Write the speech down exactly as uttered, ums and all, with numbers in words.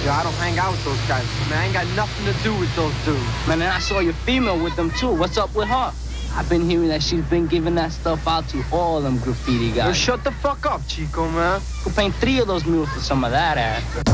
Yo, I don't hang out with those guys, man. I ain't got nothing to do with those dudes. Man, and I saw your female with them, too. What's up with her? I've been hearing that she's been giving that stuff out to all them graffiti guys. Yo, shut the fuck up, Chico, man. Could paint three of those mules for some of that ass.